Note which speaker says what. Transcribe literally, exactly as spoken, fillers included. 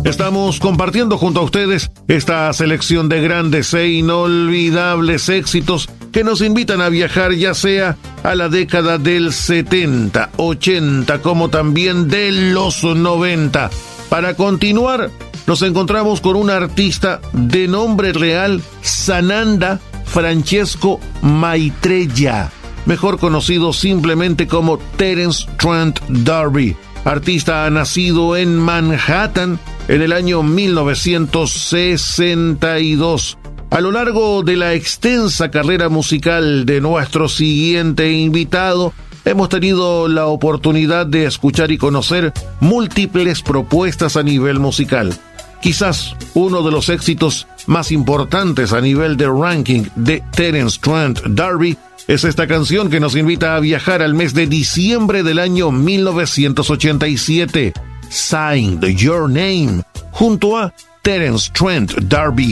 Speaker 1: Estamos compartiendo junto a ustedes esta selección de grandes e inolvidables éxitos que nos invitan a viajar ya sea a la década del setenta, ochenta, como también de los noventa. Para continuar, nos encontramos con un artista de nombre real, Sananda Francesco Maitreya, mejor conocido simplemente como Terence Trent D'Arby. Artista nacido en Manhattan en el año mil novecientos sesenta y dos. A lo largo de la extensa carrera musical de nuestro siguiente invitado, hemos tenido la oportunidad de escuchar y conocer múltiples propuestas a nivel musical. Quizás uno de los éxitos más importantes a nivel de ranking de Terence Trent D'Arby es esta canción que nos invita a viajar al mes de diciembre del año mil novecientos ochenta y siete, Signed Your Name, junto a Terence Trent D'Arby.